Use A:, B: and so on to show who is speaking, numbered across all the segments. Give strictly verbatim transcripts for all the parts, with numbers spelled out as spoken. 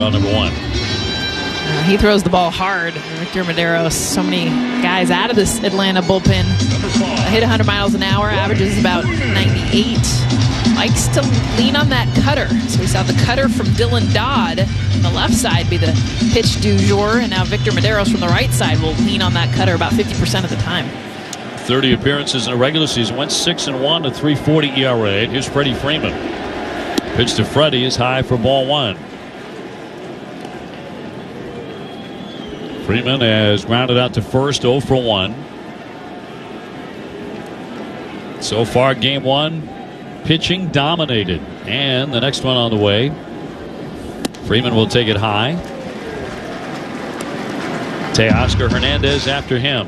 A: on number one.
B: Uh, he throws the ball hard. Victor Mederos, so many guys out of this Atlanta bullpen. Uh, hit one hundred miles an hour, averages about ninety-eight. Likes to lean on that cutter. So we saw the cutter from Dylan Dodd on the left side be the pitch du jour, and now Victor Mederos from the right side will lean on that cutter about fifty percent of the time.
A: thirty appearances in a regular season, went six and one to three forty E R A. Here's Freddie Freeman. Pitch to Freddie is high for ball one. Freeman has grounded out to first, oh for one. So far, game one, pitching dominated. And the next one on the way. Freeman will take it high. Teoscar Hernandez after him.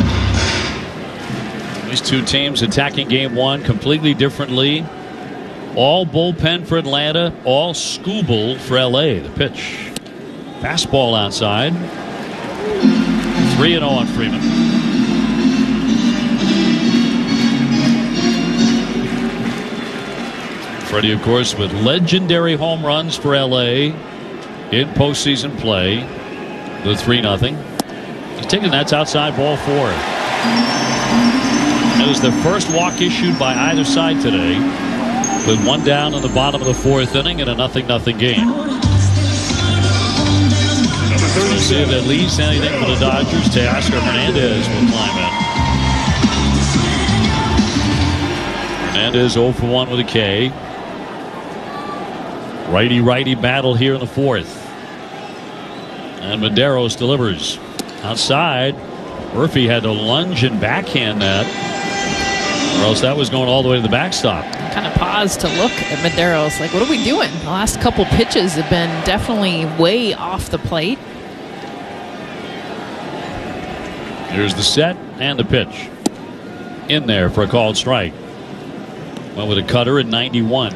A: These two teams attacking game one completely differently. All bullpen for Atlanta, all Skubal for L A. The pitch. Fastball outside. three and oh on Freeman. Freddie, of course, with legendary home runs for L A in postseason play. The three nothing. He's taking that's outside, ball four. It was the first walk issued by either side today, with one down in the bottom of the fourth inning in a nothing nothing game. We'll see if at least anything for the Dodgers. Teoscar Hernandez will climb in. Hernandez oh for one with a K. Righty-righty battle here in the fourth. And Mederos delivers. Outside, Murphy had to lunge and backhand that, or else that was going all the way to the backstop.
B: Kind of paused to look at Mederos like, what are we doing? The last couple pitches have been definitely way off the plate.
A: Here's the set and the pitch. In there for a called strike. Went with a cutter at ninety-one.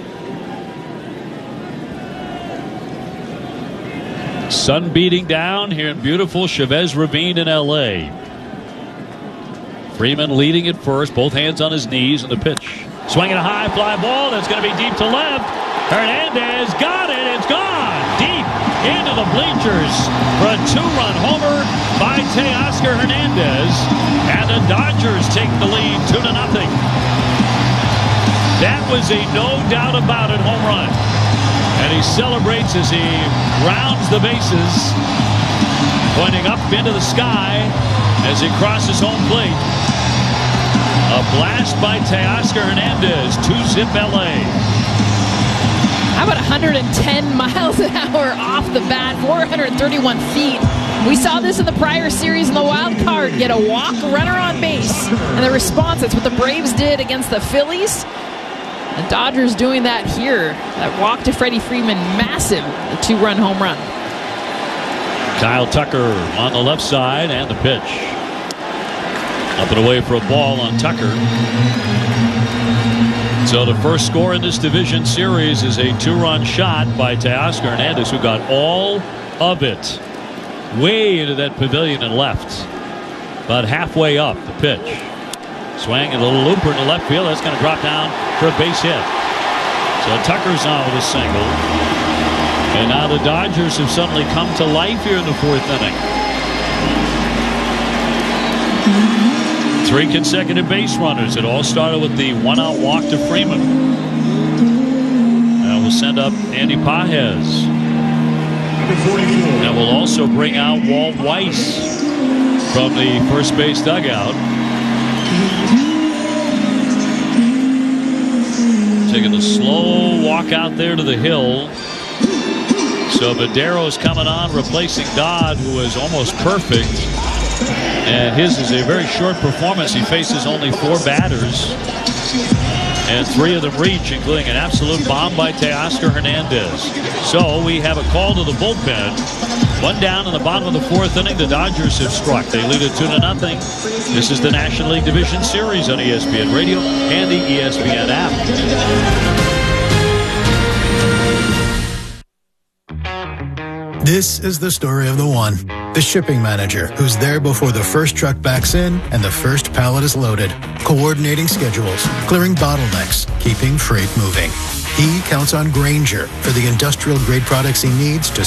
A: Sun beating down here in beautiful Chavez Ravine in L A. Freeman leading at first, both hands on his knees, and the pitch. Swinging a high fly ball that's going to be deep to left. Hernandez got it. It's gone deep into the bleachers for a two-run homer by Teoscar Hernandez, and the Dodgers take the lead two to nothing. That was a no doubt about it home run, and he celebrates as he rounds the bases, pointing up into the sky as he crosses home plate. A blast by Teoscar Hernandez, two-zip L A.
B: How about one hundred ten miles an hour off the bat, four hundred thirty-one feet. We saw this in the prior series in the wild card. Get a walk, runner on base. And the response, that's what the Braves did against the Phillies. The Dodgers doing that here. That walk to Freddie Freeman, massive, a two-run home run.
A: Kyle Tucker on the left side, and the pitch. Up and away for a ball on Tucker. So the first score in this division series is a two-run shot by Teoscar Hernandez, who got all of it way into that pavilion and left. About halfway up, the pitch. Swing and a little looper in the left field. That's going to drop down for a base hit. So Tucker's on with a single. And now the Dodgers have suddenly come to life here in the fourth inning. Three consecutive base runners. It all started with the one-out walk to Freeman. And we'll send up Andy Pages. And we'll also bring out Walt Weiss from the first base dugout. Taking a slow walk out there to the hill. So Mederos coming on, replacing Dodd, who was almost perfect. And his is a very short performance. He faces only four batters, and three of them reach, including an absolute bomb by Teoscar Hernandez. So we have a call to the bullpen. One down in the bottom of the fourth inning. The Dodgers have struck. They lead it two to nothing. This is the National League Division Series on E S P N Radio and the E S P N app.
C: This is the story of the one. The shipping manager, who's there before the first truck backs in and the first pallet is loaded, coordinating schedules, clearing bottlenecks, keeping freight moving. He counts on Grainger for the industrial-grade products he needs to